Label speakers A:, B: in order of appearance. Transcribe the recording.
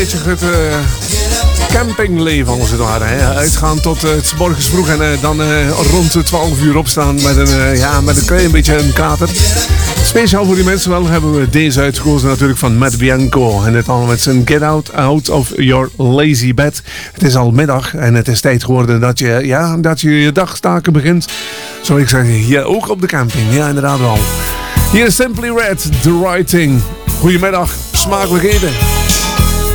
A: Het campingleven als het ware. Hè. Uitgaan tot 's morgens vroeg en dan rond 12 uur opstaan met een klein beetje een kater. Speciaal voor die mensen wel hebben we deze uitgekozen natuurlijk van Matt Bianco. En dit allemaal met zijn Get Out of Your Lazy Bed. Het is al middag en het is tijd geworden dat je dagstaken begint. Zou ik zeggen, hier ook op de camping. Ja, inderdaad wel. Hier is Simply Red, The Right Thing. Goedemiddag, smakelijk eten.